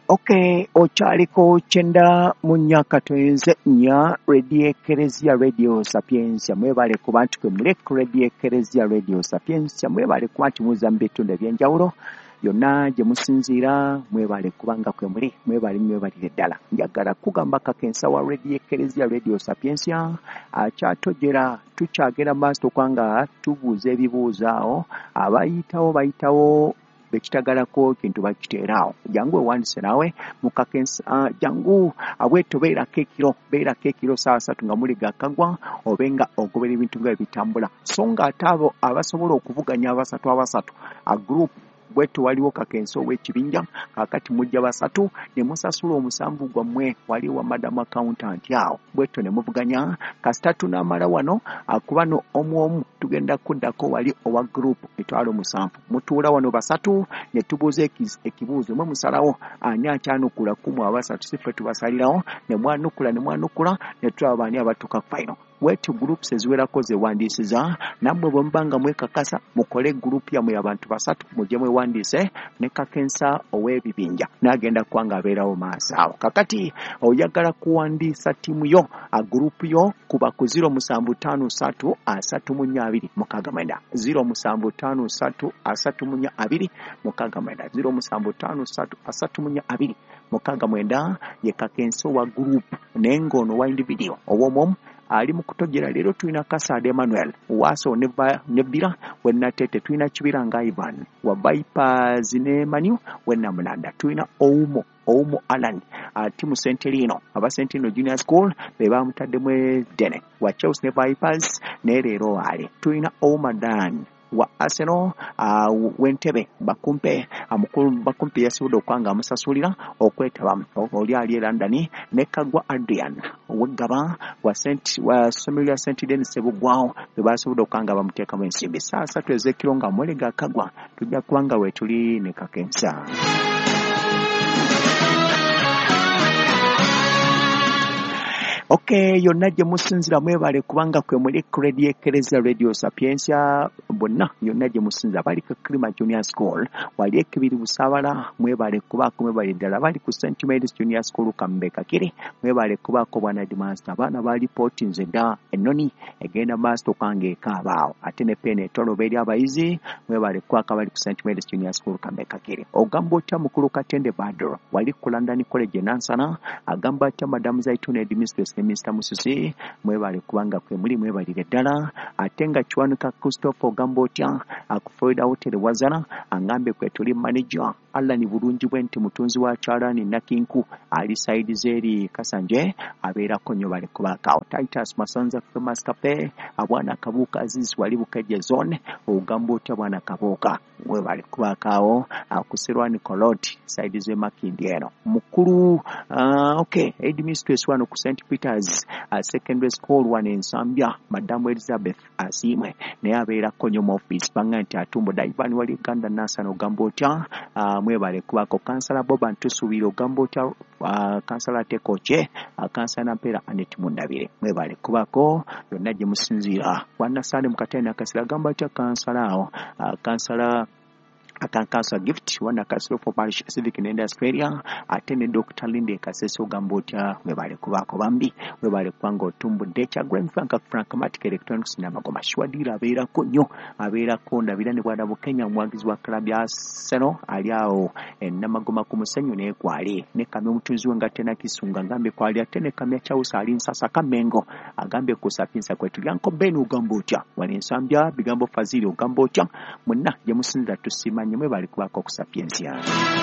Okay, ochaliko chenda munyaka twenze nya Radio Ekeresia Radio Sapiensia mwebale kuba nti kwe mulek Radio Ekeresia Radio Sapiensia mwebale kuba nti muzambe bitundu ebyenjawulo yonna gye musinziira mwebale kubanga kwe muli mwebalire ddala njagala kugamba kakensa wa Radio Ekeresia Radio Sapiensia akyatogera tukyagera maaso kwanga tubuuza ebibuuzo awo bayitawo bekitagalako kintu bakiteeraawo jangu ewandise naawe mukakensa jangu abweto beerako ekiro saa 3 nga muli gakagwa obenga ogobera ebintu nga bitambula so nga ate abo abasobola okuvuganya abasatu a group bwetu waliwo kakenso w'ekibinja kakati mujja basatu ne musasula omusanvu gwammwe wali wa madam accountant yawo bwetu ne muvuganya kasitatu n'amala wano akubano omu tugenda kuddako wali owa group etwalo musanvu mutuula wano basatu ne tubuuza ekibuuzo mwe musalawo ani akyanukula kumu abasatu sife tubasalirawo ne mwanukula ne tulaba baani abatuuka final wetu groups eziwerako zewandiisiza nammwe bwe mubanga mwekakasa mukole group yammwe abantu basatu mujje mwewandiise ne kakensa ow'ebibinja n'agenda kwanga abeerawo maaso awo kakati oyagala kuwandiisa tiimu yo a group yo kuba ku 0753 342 mukaagamwenda 0753 342 mukaagamwenda 0753 342 mukaagamwenda ye kakensa wa group n'engono wa individual ow'omwomu ali mukutogera leero tulina Kasade Emmanuel Waso ne Bira wenna Tete tulina Kibiranga Ivan wa Vipers ne Manu wenna Mulanda tulina Oumo Alan timu Senterino aba Senterino Junior School be bamutaddemu Dene wa Chelsea ne Vipers ne leero ali tulina Oumadan wa Arsenal wentebe bakumpe amukulu bakumpe yasobola okwanga amusasulira okwetaba oli ali London ne Kagwa Adrian wegaba wa Somalia St Denis Sebugwao bebasobola okwanga bamuteekamu ensimbi saa 3 ezekiro nga mwelega Kagwa tujja kubanga wetuli ne kakensa. Okay, yonna gye musinzira mwebale kubanga kwe muli Radio Ekeresia Radio Sapiensia bonna yonna gye musinzira bali ku Klima Junior School wali ekibiri busabala mwebale kubako mwebale ddala bali ku St Mary's Junior School Kambeka kiri mwebale kubako bwana Dimaster abana bali potinze dda ennoni egenda master kwange ekabaawo ate ne pene tolo beri abayizi mwebale kwaka bali ku St Mary's Junior School Kambeka kiri ogamba otya mukulu Katende Badro wali ku London College Nansana agamba atya Madam Zaituna Administrator Mr. Musisi mwebale kubanga kwe muli mwebalire ddala atenga Chwanuka Christopher Gambotya akufoida hotel wazana angambe kwe tuli manager Alani bulungi bwenti mutunzi wa Charani Nakinku ali side zeri Kasanje abeera konyo bale kubaka Titus Masanza Famous Cafe abwana Kabuka Aziz wali bukaje zone Gambotya bwana Kabuka mwebale kubakawo akusirwa Nicolot side ze Makindieno mukuru okay headmistress wano ku St Peter's secondary school one in Zambia Madam Elizabeth Asimwe naye abeera konyo mu office banga nti atumbo Ivan wali Uganda Nansana Gambotya mwebale kubako kansala Boba Ntusubiro Gambotya kansala Tekoche kansala Mpera Anet Mundabire mwebale kubako yonna gye musinzira wana sale mukatenda kasira Gambotya kansala kansala Akankansa gift wana kasiro for parish civic in Australia atene Dr. Linde Kaseso Gambotya mwebale kubako bambi mwebale kwango tumbu decha Grand Frank Electronics na magoma shwadira abeera konyo abeera konda birane bwana Bukenya mwagizi wa club ya Arsenal aliao na magoma ku musenyu ne kwali ne kamye mutunzi wenga tena kisunga ngambe kwali atene kamya chausa ali nsasa kamengo agambe kusapinsa kwetu yanko Benu Gambotya wani Nsambya bigambo Fazili Gambotya munna je musinza tusima nyemwe bali kubako ku Sapiensia.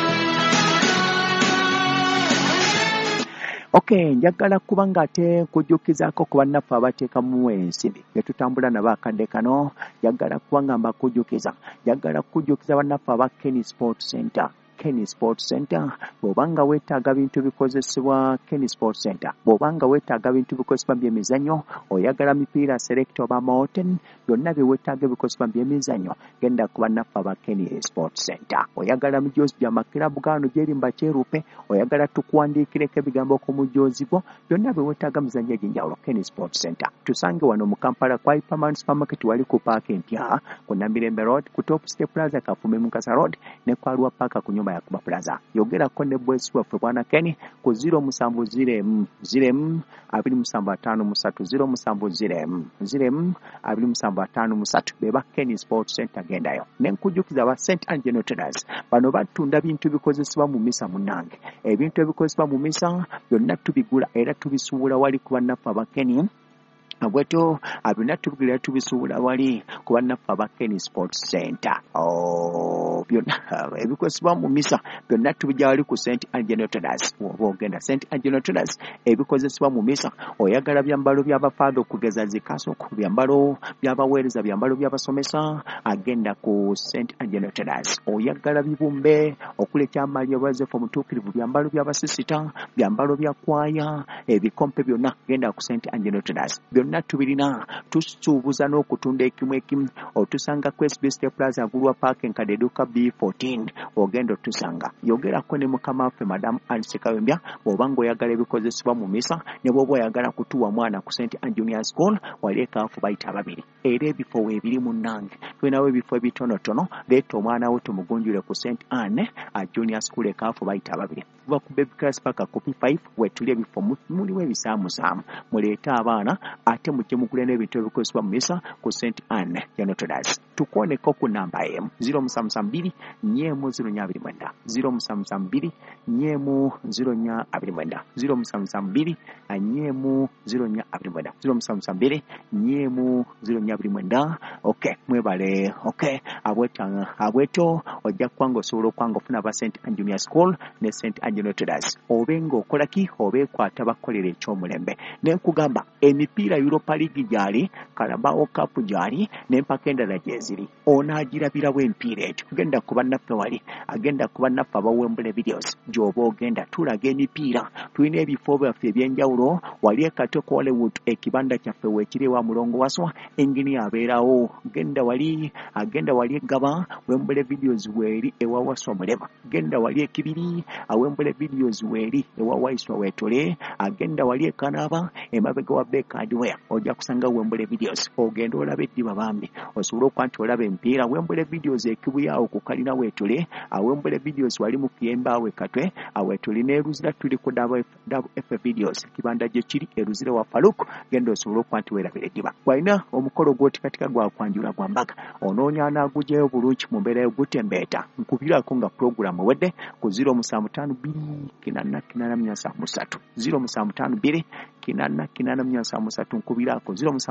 Okay, njagala kubanga ate kujukizako ku bannafu abateeka mu ensimbi yetutambula nabo akadde kano njagala kubanga mbakujukiza njagala kujukiza bannafu aba Kenny Sports Center. Kenny Sports Center bobanga wetaaga bintu bikozesebwa Kenny Sports Center bobanga wetaaga bintu bikozesebwa by'emizannyo oyagala mipiira selector ba mountain byonna bye wetaaga bikozesebwa by'emizannyo genda ku bannafu aba Kenny Sports Center oyagala mujozi gya makirabu gano gyerimba kyerupe oyagala tukuwandiikireko ebigambo ku mujozi gwo byonna bye wetaaga mizannyo egy'enjawulo Kenny Sports Center tusange wano mu Kampala kwa Hyperman Supermarket wali ku park empya ku Namirembe Road ku Top Step Plaza Kafume Mukasa Road ne kwa Lwa Park ku nyumba ya kuba plaza yogera ko ne boys waffe bwana Kenny ku 0704 07553 beba Kenny Sports Center gendayo nenkujukiza ba St. Angelo Traders bano batunda bintu bikozesebwa mu misa munange ebintu ebikozesebwa mu misa byonna tubigula era tubisuubula wali ku bannaffe aba Kenny Abweto abina tubigula tubisuubula wali ku bannaffe aba Kenny Sports Center byonna ebikozesebwa mu misa byonna tubijja wali ku St. Angelo Traders oba ogenda St. Angelo Traders ebikozesebwa mu misa oyagala byambalo by'abafaado okugeza zikaso ku byambalo by'abaweereza byambalo by'abasomesa agenda ku St. Angelo Traders oyagala bibumbe okulekya amalyo Yosefu omutuukirivu byambalo by'abasisita byambalo bya kwaya ebikompe byonna genda ku St. Angelo Traders byonna tubirina tusuubuza n'okutunda ekimu otusanga ku SBS Plaza Gulwa Park Nkadeduka B14 ogenda otusanga yogerako ne mukama waffe Madam Alice Kawembya obanga oyagala ebikozesebwa mu misa ne bw'oba oyagala kutuwa mwana ku St. Junior School wali ekaafu bayita babiri era ebifo weebiri munnange tulinawo ebifo ebitonotono leeta omwana wo tumugunjule ku St. Anne Junior School ekaafu bayita babiri kuva ku baby class paka ku P5 wetuli ebifo muliwo ebisaamusaamu muleeta abaana ate mujje mugule n'ebintu ebikozesebwa mu misa ku St. Anne General Traders tukoneko ku namba emu 0772 nyemu 029 0772 nyemu 029 0772 nyemu 029 0772 nyemu 029 okay mwebale okay abweto ojja kwanga osobola okwanga ofuna ba St. Junior School ne St. Angelo Traders obenga okolaki obeekwata bakolera ekyomulembe nenkugamba emipiira Europa League gyali Carabao Cup gyali n'empaka endala gyeziri onaagirabira bw'emipiira egyo genda ku bannaffe wali agenda ku bannaffe abawembula videos gy'oba ogenda tulaga emipiira tulina ebifo byaffe ebyenjawulo wali ekato ku Hollywood ekibanda kyaffe weekiri wa mulongo waswa engini abeerawo genda wali egaba wembula videos weeri ewa waswa mulema genda wali ekibiri awembula videos weeri ewa waiswa weetole agenda wali ekanaba emabega wa Beka Hardware ojja kusanga wembule videos ogenda olaba eddiba bambi osobola okwanti olaba empiira wembule videos ekibuyawo ku kalina weetole awembule videos wali mu kiyemba wekatwe awetuli n'eruzira tuli ku WF videos kibanda gye kiri eruzira wa Faruk genda osobola okwanti weerabira eddiba walina omukolo gw'otikatika gwa kwanjula gwa mbaga onoonya anaagujeyo bulungi mu mbeera y'ogutembeeta nkubirako nga puroguramu wedde ku 0752 075 nkubirako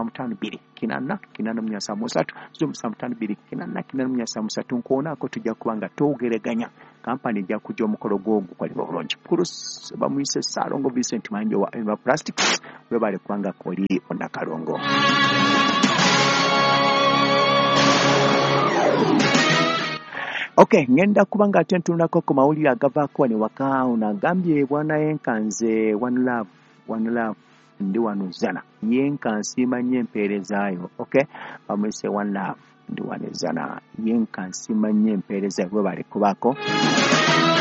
0752 nkoonako tujja kubanga twogereganya kampani ejja kujja omukolo gw'ogukolebwa bulungi kurus bamuyise Salongo Vincent Manjo wa Eva Plastics webale kubanga koli onakalongo Okay, ngenda kubanga ate ntunako ku mawulire agavaako ne waka unagambye bwana yenkanze one love ndi wano zana yenkansi manye empeerezaayo okay bamwise one love ndi wano zana yenkansi manye empeerezaayo bwe bali kubako